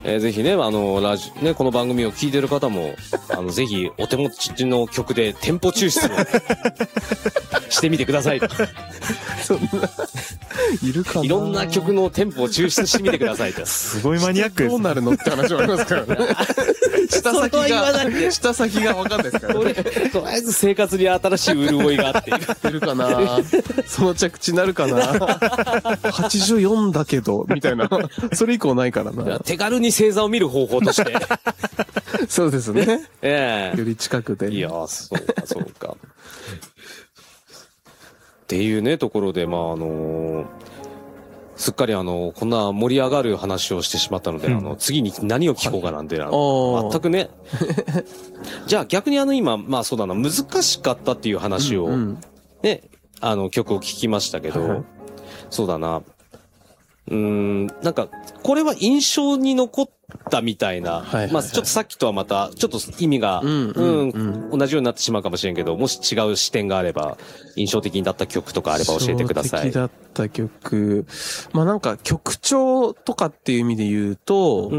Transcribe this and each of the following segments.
ぜひね、ラジね、この番組を聞いてる方も、ぜひお手持ちの曲でテンポ抽出をしてみてくださいと。 そんな、いるかな。 いろんな曲のテンポを抽出してみてくださいと。 すごいマニアックです。 どうなるのって話もありますからね。下先が分かんないですからね。 とりあえず生活に新しい潤いがあって。 いるかな。その着地なるかな。84だけど、みたいな。それ以降ないからな。 手軽に星座を見る方法として。 そうですね。 ええ。 より近くで。 いや、そうか、そうか。っていうね、ところで、すっかりこんな盛り上がる話をしてしまったので、次に何を聞こうかなんて、全くね。じゃあ逆に今、そうだな、難しかったっていう話を、ね、曲を聴きましたけど、そうだな、なんか、これは印象に残ったみたいな、ちょっとさっきとはまた、ちょっと意味が、同じようになってしまうかもしれんけど、もし違う視点があれば、印象的だった曲とかあれば教えてください。 印象的だった曲。なんか曲調とかっていう意味で言うと、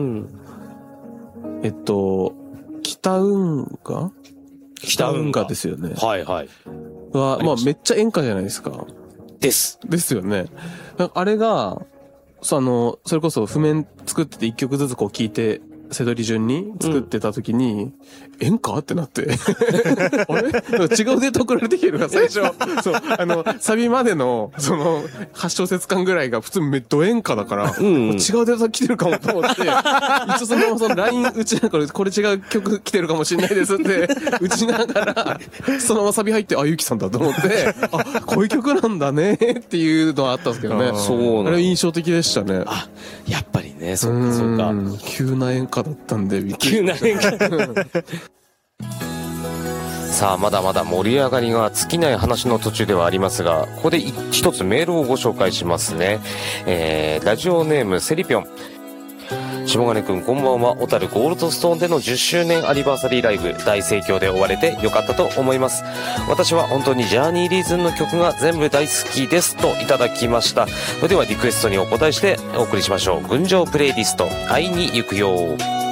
北運河ですよね。 はいはい。 めっちゃ演歌じゃないですか。ですよね。あれが、それこそ譜面作ってて一曲ずつこう聴いて、セドリ順に作ってた時に、演歌ってなって。あれ違うデータ送られてきてるから最初。そう、サビまでの、8小節間ぐらいが普通ド演歌だから、違うデータ来てるかもと思って、一応その LINE 打ちながら、これ違う曲来てるかもしれないですって、打ちながら、そのままサビ入って、ゆきさんだと思って、こういう曲なんだねっていうのはあったんですけどね。 そうあれ印象的でしたね。 やっぱりね、そうかそうか。 急な演歌だったんで、 急な演歌。さあ、まだまだ盛り上がりが尽きない話の途中ではありますが、ここで一つメールをご紹介しますね。ラジオネームセリピョン。下金くんこんばんは。小樽ゴールドストーンでの10周年アニバーサリーライブ大盛況で終われてよかったと思います。私は本当にジャーニーリーズンの曲が全部大好きですといただきました。それではリクエストにお答えしてお送りしましょう。群青プレイリスト、会いに行くよ。